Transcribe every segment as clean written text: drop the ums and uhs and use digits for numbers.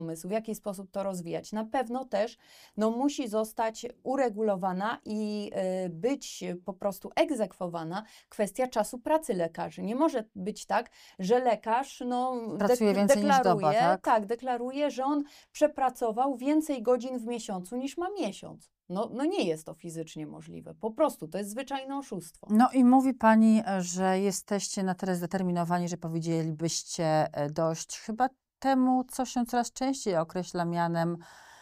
pomysł, w jaki sposób to rozwijać. Na pewno też no, musi zostać uregulowana i być po prostu egzekwowana kwestia czasu pracy lekarzy. Nie może być tak, że lekarz no, Pracuje więcej niż doba, tak? deklaruje, że on przepracował więcej godzin w miesiącu niż ma miesiąc. No nie jest to fizycznie możliwe. Po prostu to jest zwyczajne oszustwo. No i mówi Pani, że jesteście na tyle zdeterminowani, że powiedzielibyście dość chyba temu, co się coraz częściej określa mianem,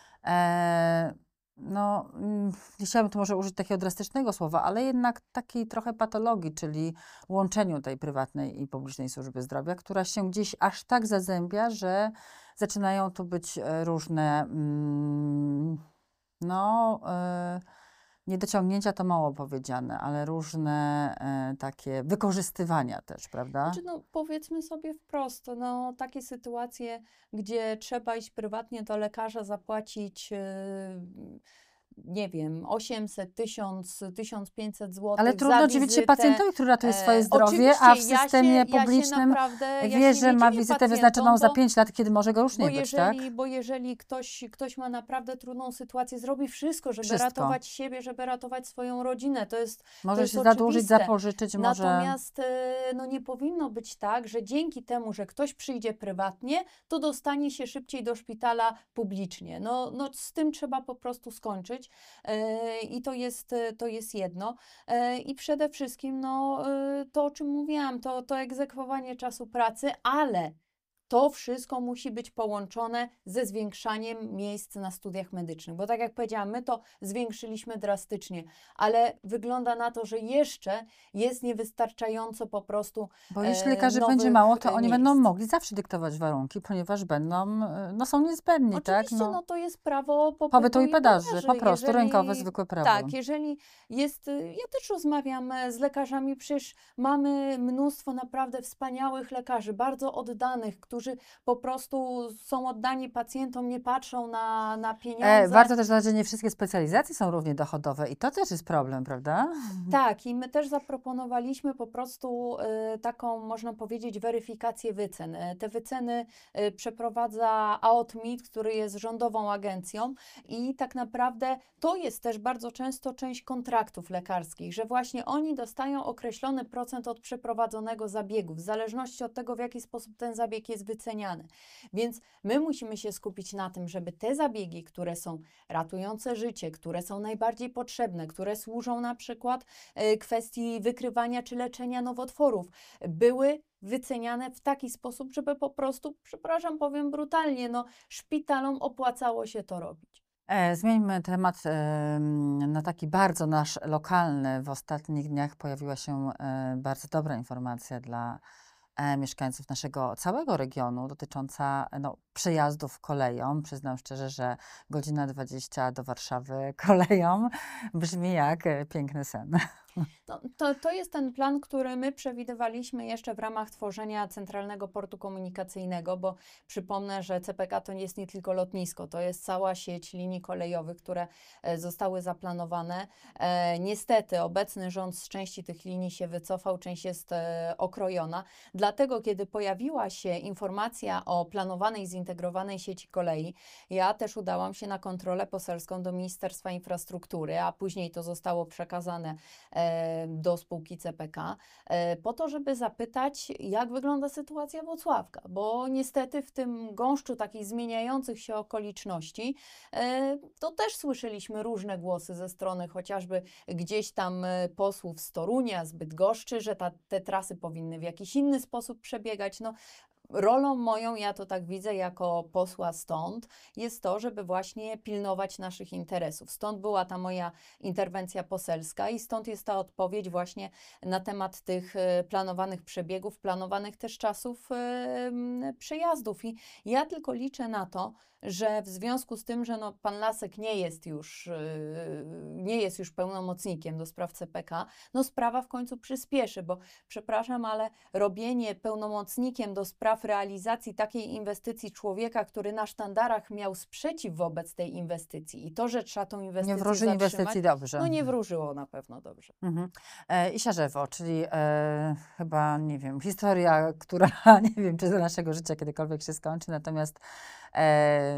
nie chciałabym tu może użyć takiego drastycznego słowa, ale jednak takiej trochę patologii, czyli łączeniu tej prywatnej i publicznej służby zdrowia, która się gdzieś aż tak zazębia, że zaczynają tu być różne, niedociągnięcia to mało powiedziane, ale różne takie wykorzystywania też, prawda? Znaczy, no, powiedzmy sobie wprost, no, takie sytuacje, gdzie trzeba iść prywatnie do lekarza, zapłacić, nie wiem, 800, 1000, 1500 zł Ale za trudno dziwić się wizytę. pacjentowi, który ratuje swoje zdrowie, Oczywiście, a w systemie ja się publicznym naprawdę, wie, się że nie ma dziwię wizytę pacjentom, wyznaczoną za 5 lat, kiedy może go już nie być, tak? Bo jeżeli ktoś ma naprawdę trudną sytuację, zrobi wszystko, żeby Wszystko. ratować siebie, żeby ratować swoją rodzinę. To jest Może jest się zadłużyć, oczywiste. zapożyczyć, może... Natomiast no nie powinno być tak, że dzięki temu, że ktoś przyjdzie prywatnie, to dostanie się szybciej do szpitala publicznie. No z tym trzeba po prostu skończyć i to jest jedno. I przede wszystkim to, o czym mówiłam, to egzekwowanie czasu pracy, ale to wszystko musi być połączone ze zwiększaniem miejsc na studiach medycznych, bo tak jak powiedziałam, my to zwiększyliśmy drastycznie, ale wygląda na to, że jeszcze jest niewystarczająco po prostu Bo jeśli lekarzy nowych będzie mało, to oni miejsc. będą mogli zawsze dyktować warunki, ponieważ będą, są niezbędni, Oczywiście, tak? to jest prawo Pobytu i podaży, podaży. po prostu, rynkowe, zwykłe prawo. Tak, jeżeli jest, ja też rozmawiam z lekarzami, przecież mamy mnóstwo naprawdę wspaniałych lekarzy, bardzo oddanych, którzy po prostu są oddani pacjentom, nie patrzą na pieniądze. Warto też dodać, że nie wszystkie specjalizacje są równie dochodowe i to też jest problem, prawda? Tak, i my też zaproponowaliśmy po prostu taką, można powiedzieć, weryfikację wycen. Te wyceny przeprowadza AOTMIT, który jest rządową agencją i tak naprawdę to jest też bardzo często część kontraktów lekarskich, że właśnie oni dostają określony procent od przeprowadzonego zabiegu, w zależności od tego, w jaki sposób ten zabieg jest wyceniany. Więc my musimy się skupić na tym, żeby te zabiegi, które są ratujące życie, które są najbardziej potrzebne, które służą na przykład kwestii wykrywania czy leczenia nowotworów, były wyceniane w taki sposób, żeby po prostu, przepraszam, powiem brutalnie, szpitalom opłacało się to robić. Zmieńmy temat na taki bardzo nasz lokalny. W ostatnich dniach pojawiła się bardzo dobra informacja dla mieszkańców naszego całego regionu dotycząca przejazdów koleją. Przyznam szczerze, że godzina 20 do Warszawy koleją brzmi jak piękny sen. To jest ten plan, który my przewidywaliśmy jeszcze w ramach tworzenia Centralnego Portu Komunikacyjnego, bo przypomnę, że CPK to nie jest nie tylko lotnisko, to jest cała sieć linii kolejowych, które zostały zaplanowane. Niestety obecny rząd z części tych linii się wycofał, część jest okrojona. Dlatego, kiedy pojawiła się informacja o planowanej zintegrowanej sieci kolei, ja też udałam się na kontrolę poselską do Ministerstwa Infrastruktury, a później to zostało przekazane do spółki CPK, po to, żeby zapytać, jak wygląda sytuacja Włocławka, bo niestety w tym gąszczu takich zmieniających się okoliczności to też słyszeliśmy różne głosy ze strony chociażby gdzieś tam posłów z Torunia, z Bydgoszczy, że te trasy powinny w jakiś inny sposób przebiegać. Rolą moją, ja to tak widzę jako posła stąd, jest to, żeby właśnie pilnować naszych interesów. Stąd była ta moja interwencja poselska i stąd jest ta odpowiedź właśnie na temat tych planowanych przebiegów, planowanych też czasów przejazdów. I ja tylko liczę na to, że w związku z tym, że pan Lasek nie jest już pełnomocnikiem do spraw CPK, sprawa w końcu przyspieszy, bo przepraszam, ale robienie pełnomocnikiem do spraw w realizacji takiej inwestycji człowieka, który na sztandarach miał sprzeciw wobec tej inwestycji i to, że trzeba tą Nie inwestycję wróży inwestycji zatrzymać, dobrze. no nie wróżyło na pewno dobrze. I Siarzewo, czyli chyba, nie wiem, historia, która nie wiem, czy za naszego życia kiedykolwiek się skończy, natomiast